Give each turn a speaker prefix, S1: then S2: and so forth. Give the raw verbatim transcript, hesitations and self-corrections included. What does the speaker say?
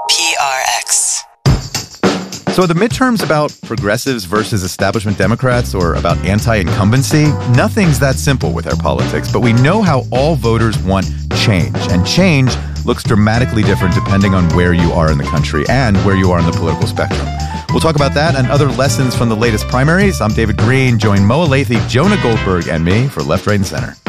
S1: P R X.
S2: So are the midterms about progressives versus establishment Democrats or about anti-incumbency? Nothing's that simple with our politics, but we know how all voters want change, and change looks dramatically different depending on where you are in the country and where you are on the political spectrum. We'll talk about that and other lessons from the latest primaries. I'm David Green. Join Mo Elleithee, Jonah Goldberg, and me for Left, Right, and Center.